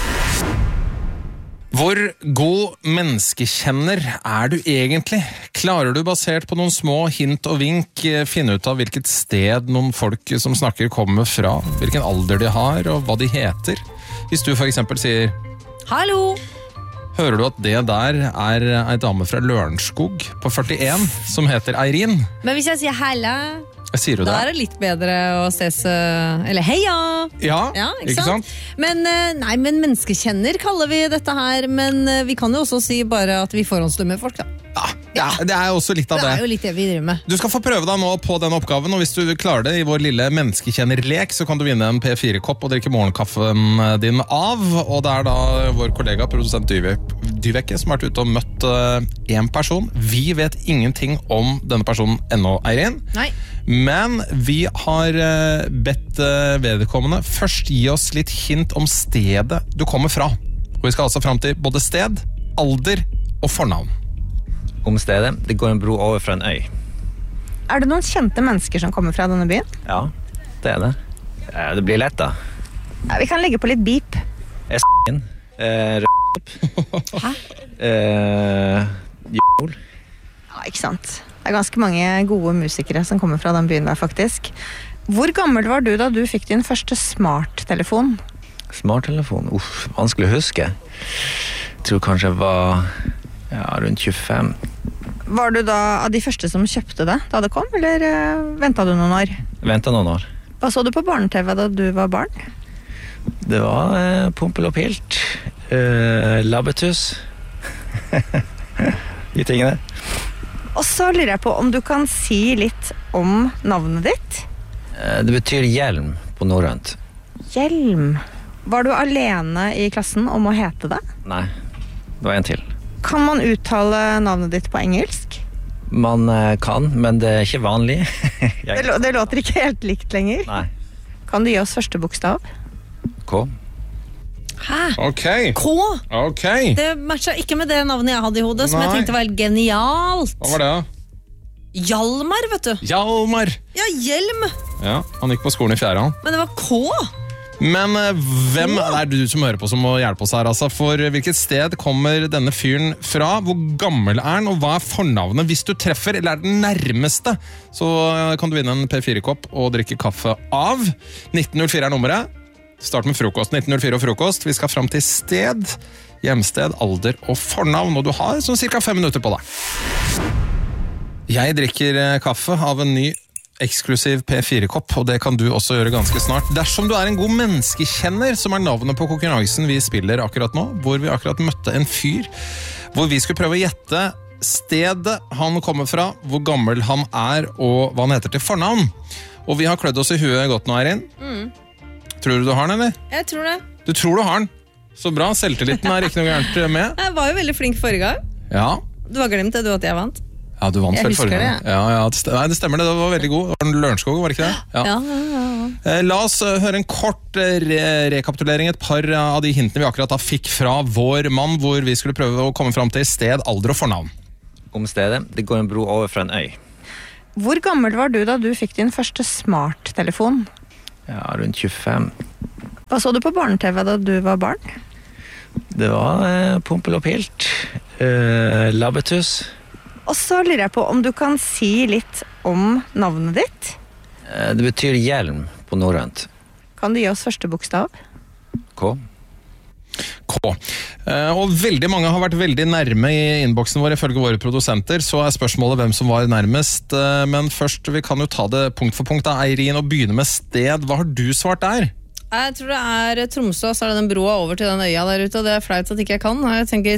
Hvor god menneskekjenner du egentlig? Klarer du basert på noen små hint og vink finne ut av hvilket sted noen folk som snakker kommer fra, hvilken alder de har og hva de heter? Hvis du for eksempel sier Hallo! Hører du at det der en dame fra Lørenskog på 41 som heter Eirin? Men hvis jeg sier hella, sier du det? Da det litt bedre å ses, eller heia! Ja, ikke sant? Men menneskekjenner kaller vi dette her, men vi kan jo også si bare at vi forhåndsdømmer folk da. Ja, det også litt av det. Det jo litt det vi driver med. Du skal få prøve deg nå på den oppgaven, og hvis du klarer det i vår lille menneskekjennerlek, så kan du vinne en P4-kopp og drikke morgenkaffen din av, og det da vår kollega, produsent Dyveke, som har vært ute og møtt en person. Vi vet ingenting om denne personen ennå, Eirin. Nei. Men vi har bedt vedkommende først gi oss litt hint om stedet du kommer fra. Og vi skal altså fram til både sted, alder og fornavn. Om stedet. Det går en bro over fra en øy. Det noen kjente mennesker som kommer fra denne byen? Ja, det det. Det blir lett da. Ja, vi kan legge på litt beep. S***en. Hæ? Jol. Ja, ikke sant. Det ganske mange gode musikere som kommer fra den byen der, faktisk. Hvor gammel var du da du fikk din første smarttelefon? Smarttelefon? Vanskelig å huske. Jeg tror kanskje jeg var rundt 25. Var du da av de første som kjøpte det da det kom, eller ventet du noen år? Ventet noen år. Hva så du på barne-TV da du var barn? Det var Pompel og Pilt, Labbetuss, de tingene. Og så lurer jeg på om du kan si litt om navnet ditt? Det betyr hjelm på norrønt. Hjelm. Var du alene i klassen om å hete det? Nei, det var en til. Kan man uttale navnet ditt på engelsk? Man kan, men det ikke vanlig. Det låter ikke helt likt lenger. Nei. Kan du gi oss første bokstav? K. Hæ? Ok. K? Ok. Det matcha ikke med det navnet jeg hadde i hodet, som jeg tenkte var helt genialt. Hva var det da? Hjalmar, vet du. Hjalmar. Ja, hjelm. Ja, han gikk på skolen i 4. Men det var K. Men hvem det du som hører på som må hjelpe oss her, altså? For hvilket sted kommer denne fyren fra? Hvor gammel han, og hva fornavnet? Hvis du treffer, eller den nærmeste, så kan du vinne en P4-kopp og drikke kaffe av. 1904 nummeret. Start med frokost. 1904 og frokost. Vi skal fram til sted, hjemsted, alder og fornavn, og du har sånn cirka 5 minutter på deg. Jeg drikker kaffe av en ny eksklusiv P4-kopp, og det kan du også gjøre ganske snart. Dersom du en god menneskekjenner, som navnet på konkurransen vi spiller akkurat nå, hvor vi akkurat møtte en fyr, hvor vi skulle prøve å gjette stedet han kommer fra, hvor gammel han og hva han heter til fornavn. Og vi har klødd oss i huet godt nå, Eirin. Tror du har den, eller? Jeg tror det. Du tror du har den? Så bra, selvtilliten ikke noe gærent med. Jeg var jo veldig flink forrige gang. Ja. Du har glemt det, du, at jeg vant. Ja, du vant vel forrige gang. Ja, det stemmer det, det var veldig god. Det var Lørenskog, var det ikke det? Ja. La oss høre en kort rekapitulering, et par av de hintene vi akkurat fikk fra vår mann, hvor vi skulle prøve å komme fram til sted, alder og fornavn. Om stedet, det går en bro over fra en øy. Hvor gammel var du da du fikk din første smarttelefon? Ja, rundt 25. Hva så du på barne-TV da du var barn? Det var Pompel og Pilt, Labbetuss. Og så lurer jeg på om du kan si litt om navnet ditt? Det betyr hjelm på norrønt. Kan du gi oss første bokstav? K. Og veldig mange har vært veldig nærme i innboksen vår ifølge våre produsenter, så spørsmålet hvem som var nærmest. Men først, vi kan jo ta det punkt for punkt da, Eirin, og begynne med sted. Hva har du svart der? Jeg tror det Tromsø, så det den broa over til den øya der ute, og det flaut at ikke jeg kan. Jeg tenker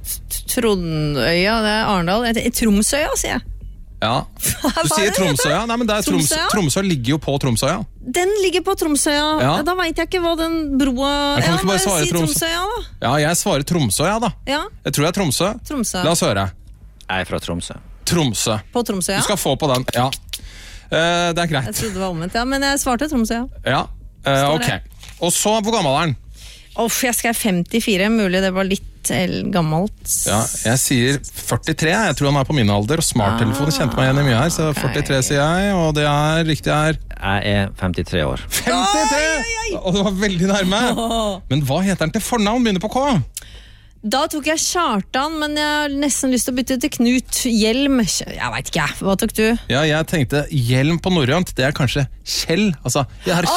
Trondøya, det Arendal. Tromsøya, sier jeg. Ja, du sier Tromsøya. Nei, men Tromsø ligger jo på Tromsøya. Den ligger på Tromsøya. Ja. Da vet jeg ikke hva den broa... Jeg kan ikke bare svare Tromsøya, da. Ja, jeg svarer Tromsøya, da. Ja. Jeg tror jeg Tromsø. La oss høre. Jeg fra Tromsø. Tromsø. På Tromsøya? Du skal få på den, ja. Det greit. Jeg trodde det var omvendt, ja, men jeg svarte Tromsøya. Ja. Ok, og så, hvor gammel han? Jeg skrev 54, mulig det var litt gammelt. Ja, jeg sier 43, jeg tror han på min alder, og smarttelefonen kjente meg igjen i mye her, så 43 sier jeg, og det riktig Jeg 53 år. 53! Og det var veldig nærme. Men hva heter han til fornavn, begynner på K? Da tok jeg Kjartan, men jeg har nesten lyst til å bytte til Knut. Hjelm, jeg vet ikke, hva tok du? Ja, jeg tenkte hjelm på norrønt, det kanskje Kjell. Altså, jeg har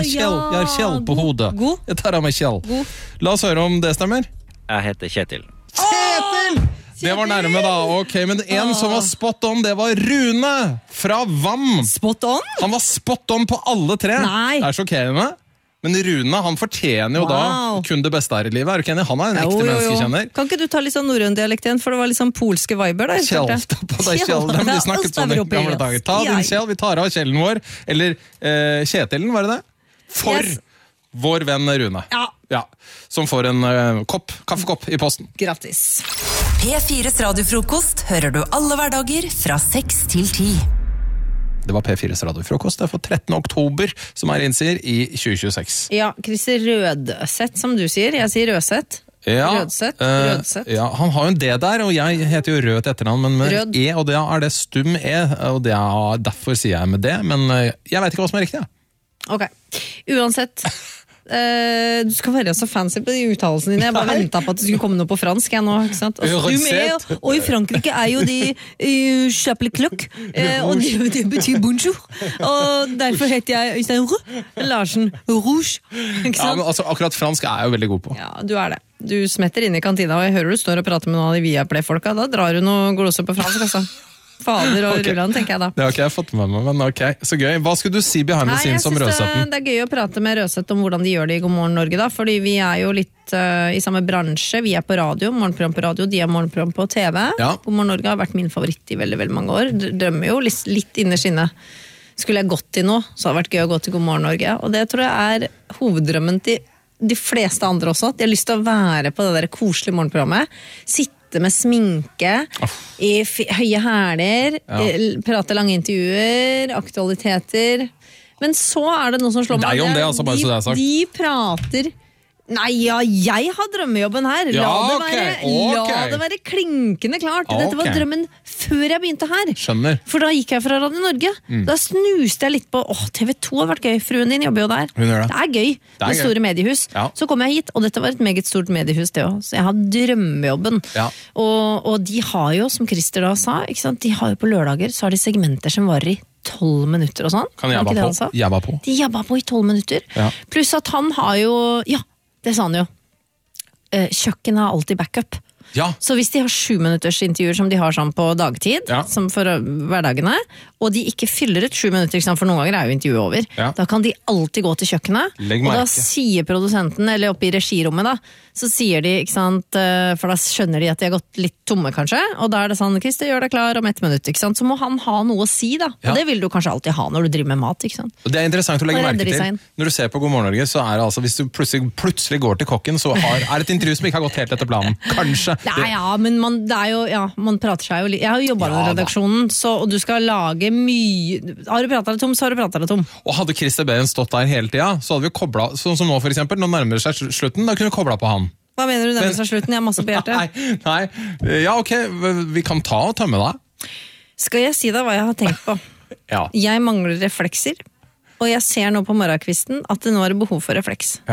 Kjell på hodet. God. Jeg tar av meg Kjell. La oss høre om det stemmer. Jeg heter Kjetil. Kjetil! Det var nærme da, ok, men en som var spot on, det var Rune fra VAM. Spot on? Han var spot on på alle tre. Nei. Det sjokkerende. Men Rune, han fortjener jo da kun det beste her i livet. Er du ikke enig? Han en ekte menneskekjenner. Kan ikke du ta litt sånn norrøn-dialekt igjen, for det var litt sånn polske viber der? Kjell, ta på deg Kjell. De snakket sånn i gamle dager. Ta din Kjell, vi tar av Kjellen vår. Eller Kjetilen, var det det? For vår venn Rune. Ja. Som får en kaffekopp i posten. Grattis. P4s radiofrokost hører du alle hverdager fra 6 til 10. Det var P4s radiofrokost, det for 13. oktober, som innsier i 2026. Ja, Christer Rødseth, som du sier. Jeg sier Rødseth. Ja, Rødseth. Ja, han har jo en D der, og jeg heter jo Rød etternavn, men med Rød. E, og det det stum E, og det derfor sier jeg med det, men jeg vet ikke hva som riktig. Ok, uansett... du skal være så fancy på de uttalelsene dine. Jeg bare ventet på at det skulle komme noe på fransk nå, ikke sant? Og i Frankrike jo de chapelet clock, og det betyr bonjour, og derfor heter jeg Øystein Larsen Rouge, ikke sant? Ja, men altså, akkurat fransk jeg jo veldig god på. Ja, du det. Du smetter inn i kantina, og jeg hører du står og prater med noen av de Viaplay-folka. Da drar du noe glosser på fransk, altså. Fader og Rulland, tenker jeg da. Det har ikke jeg fått med meg, men ok, så gøy. Hva skulle du si behind the scenes om Rødsetten? Det gøy å prate med Rødseth om hvordan de gjør det i God morgen Norge da, fordi vi jo litt i samme bransje. Vi på radio, morgenprogram på radio, de morgenprogram på TV. Ja. God morgen Norge har vært min favoritt i veldig, veldig mange år. Drømmer jo litt innerst inne. Skulle jeg gått til noe, så hadde det vært gøy å gå til God morgen Norge. Og det tror jeg hoveddrømmen til de fleste andre også. De har lyst til å være på det der koselige morgenprogrammet. Sitte med sminke i høye hæler, prate lange intervjuer, aktualiteter. Men så det noe som slår meg. Deg om det, altså, bare så det sagt. De prater... Nei, ja, jeg har drømmejobben her. La det være klinkende klart. Dette var drømmen før jeg begynte her. Skjønner. For da gikk jeg fra Radio Norge. Da snuste jeg litt på, TV2 har vært gøy. Fruen din jobber jo der. Hun gjør det. Det gøy. Det store mediehus. Ja. Så kom jeg hit, og dette var et meget stort mediehus det også. Så jeg har drømmejobben. Ja. Og de har jo, som Christer da sa, ikke sant? De har jo på lørdager, så har de segmenter som varer i 12 minutter og sånn. Kan jabba på. De jabba på i 12 minutter. Ja. Pluss at han har jo, det sa han jo. Kjøkken har alltid backup. Så hvis de har 7 minutters intervjuer som de har sånn på dagtid, som for hverdagene, og de ikke fyller et 7 minutter, for noen ganger er jo intervjuet over, da kan de alltid gå til kjøkkenet, og da sier produsenten, eller oppe i regirommet da, så sier de, ikke sant, for da skjønner de at de har gått litt tomme kanskje, og da er det sånn, Christer, gjør deg klar om 1 minutt, ikke sant, så må han ha noe å si da, og det vil du kanskje alltid ha når du driver med mat, ikke sant. Og det er interessant å legge merke til, når du ser på God morgen Norge, så er det altså, hvis du plutselig går til kokken, så er det et intervju som ikke har gått helt etter planen, kanskje. Men det er jo, man prater seg jo litt, jeg har jo jobbet med redaksjonen, og du skal lage mye, har du pratet deg tom, så har du pratet deg tom. Og hadde Christer Behn stått der hele tiden, så hadde vi koblet, sånn som nå for eksempel, når nærmer seg slutten, da kunne vi koblet på han. Hva mener du nærmer seg slutten? Jeg har masse på hjertet. Nei, ja ok, vi kan ta og tømme deg. Skal jeg si deg hva jeg har tenkt på? Jeg mangler reflekser, og jeg ser nå på morgenkvisten at det nå er behov for refleks.